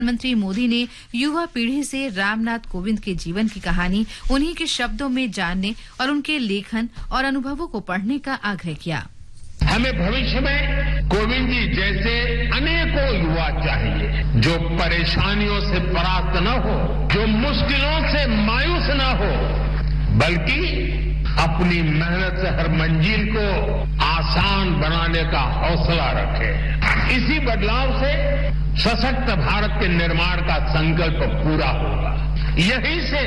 प्रधानमंत्री मोदी ने युवा पीढ़ी से रामनाथ कोविंद के जीवन की कहानी उन्हीं के शब्दों में जानने और उनके लेखन और अनुभवों को पढ़ने का आग्रह किया। हमें भविष्य में कोविंद जी जैसे अनेकों युवा चाहिए जो परेशानियों से परास्त न हो, जो मुश्किलों से मायूस न हो, बल्कि अपनी मेहनत से हर मंजिल को आसान बनाने का हौसला रखे। इसी बदलाव से सशक्त भारत के निर्माण का संकल्प पूरा होगा। यहीं से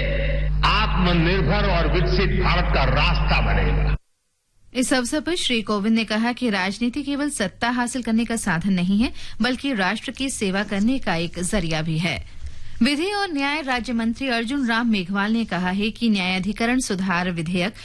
आत्मनिर्भर और विकसित भारत का रास्ता बनेगा। इस अवसर पर श्री कोविंद ने कहा कि राजनीति केवल सत्ता हासिल करने का साधन नहीं है, बल्कि राष्ट्र की सेवा करने का एक जरिया भी है। विधि और न्याय राज्य मंत्री अर्जुन राम मेघवाल ने कहा है कि न्यायाधिकरण सुधार विधेयक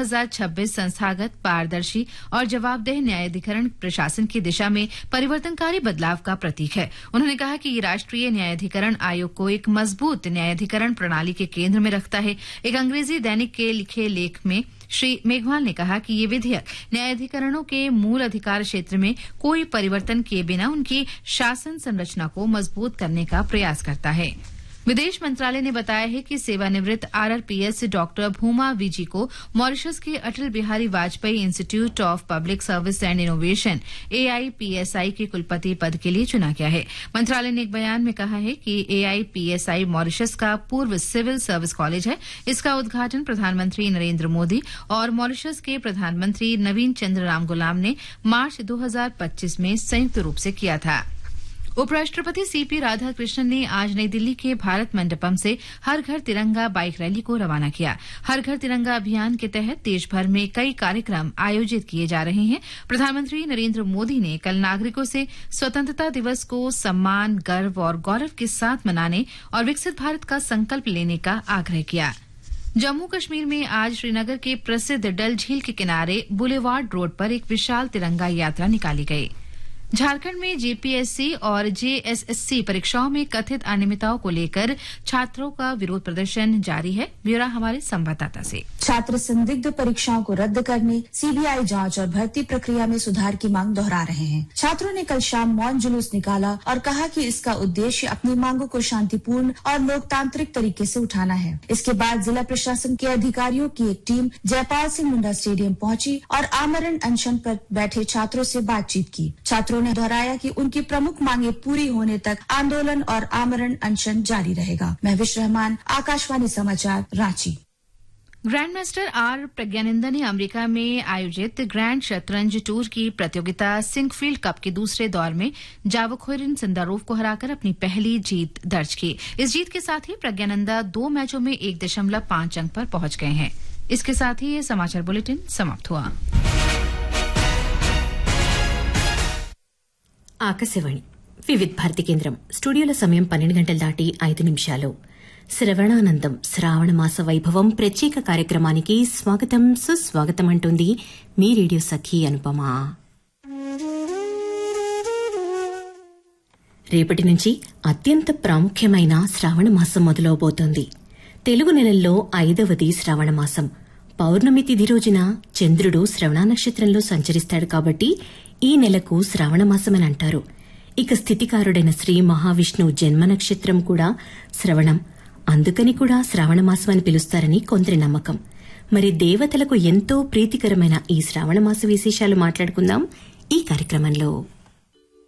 2026 संस्थागत, पारदर्शी और जवाबदेह न्यायाधिकरण प्रशासन की दिशा में परिवर्तनकारी बदलाव का प्रतीक है। उन्होंने कहा कि ये राष्ट्रीय न्यायाधिकरण आयोग को एक मजबूत न्यायाधिकरण प्रणाली के केंद्र में रखता है। एक अंग्रेजी दैनिक के लिखे लेख में श्री मेघवाल ने कहा कि ये विधेयक न्यायाधिकरणों के मूल अधिकार क्षेत्र में कोई परिवर्तन किए बिना उनकी शासन संरचना को मजबूत करने का प्रयास करता है। विदेश मंत्रालय ने बताया है कि सेवानिवृत्त आरआरपीएस डॉक्टर भूमा विजी को मॉरिशस के Atal Bihari Vajpayee institute of public service and innovation एआईपीएसआई के कुलपति पद के लिए चुना गया है। मंत्रालय ने एक बयान में कहा है कि एआईपीएसआई मॉरिशस का पूर्व सिविल सर्विस कॉलेज है। इसका उद्घाटन प्रधानमंत्री नरेंद्र मोदी और मॉरिशस के प्रधानमंत्री नवीन चंद्र रामगुलाम ने मार्च 2025 में संयुक्त रूप से किया था। उपराष्ट्रपति सीपी राधाकृष्णन ने आज नई दिल्ली के भारत मंडपम से हर घर तिरंगा बाइक रैली को रवाना किया। हर घर तिरंगा अभियान के तहत देश भर में कई कार्यक्रम आयोजित किए जा रहे हैं। प्रधानमंत्री नरेंद्र मोदी ने कल नागरिकों से स्वतंत्रता दिवस को सम्मान, गर्व और गौरव के साथ मनाने और विकसित भारत का संकल्प लेने का आग्रह किया। जम्मू कश्मीर में आज श्रीनगर के प्रसिद्ध डल झील के किनारे बुलेवार्ड रोड पर एक विशाल तिरंगा यात्रा निकाली गई। झारखंड में जेपीएससी और जेएसएससी परीक्षाओं में कथित अनियमितताओं को लेकर छात्रों का विरोध प्रदर्शन जारी है। ब्यौरा हमारे संवाददाता से। छात्र संदिग्ध परीक्षाओं को रद्द करने, सीबीआई जांच और भर्ती प्रक्रिया में सुधार की मांग दोहरा रहे हैं। छात्रों ने कल शाम मौन जुलूस निकाला और कहा कि इसका उद्देश्य अपनी मांगों को शांतिपूर्ण और लोकतांत्रिक तरीके से उठाना है। इसके बाद जिला प्रशासन के अधिकारियों की एक टीम जयपाल सिंह मुंडा स्टेडियम पहुंची और आमरण अनशन पर बैठे छात्रों से बातचीत की। छात्रों ने दोहराया कि उनकी प्रमुख मांगे पूरी होने तक आंदोलन और आमरण अनशन जारी रहेगा। महविश रहमान, आकाशवाणी समाचार, Ranchi. Grand master are Praggnanandhaa ने अमेरिका में आयोजित ग्रैंड शतरंज टूर की प्रतियोगिता सिंकफील्ड कप के दूसरे दौर में जावखोरिन सिंदारोव को हराकर अपनी पहली जीत दर्ज की। इस जीत के साथ ही प्रज्ञानंदा 2 मैचों में 1.5 अंक पर पहुंच गए हैं। इसके साथ ही ये समाचार बुलेटिन समाप्त हुआ। ఆకాశవాణి వివిధ భారతి కేంద్రం స్టూడియోలో సమయం 12 గంటలు దాటి 5 నిమిషాలు. శ్రవణానందం శ్రావణ మాస వైభవం ప్రత్యేక కార్యక్రమానికి స్వాగతం, సుస్వాగతం అంటోంది మీ రేడియో సఖి అనుపమ. రేపటి నుంచి అత్యంత ప్రాముఖ్యమైన శ్రావణ మాసం మొదలవబోతోంది. తెలుగు నెలల్లో 5వది శ్రావణ మాసం. పౌర్ణమి తిథి రోజున చంద్రుడు శ్రవణ నక్షత్రంలో సంచరిస్తాడు కాబట్టి ఈ నెలకు శ్రావణమాసమని అంటారు. ఇక స్థితికారుడైన శ్రీ మహావిష్ణువు జన్మ నక్షత్రం కూడా శ్రవణం, అందుకని కూడా శ్రావణమాసం అని పిలుస్తారని కొందరి నమ్మకం. మరి దేవతలకు ఎంతో ప్రీతికరమైన ఈ శ్రావణమాస విశేషాలు మాట్లాడుకుందాం ఈ కార్యక్రమంలో.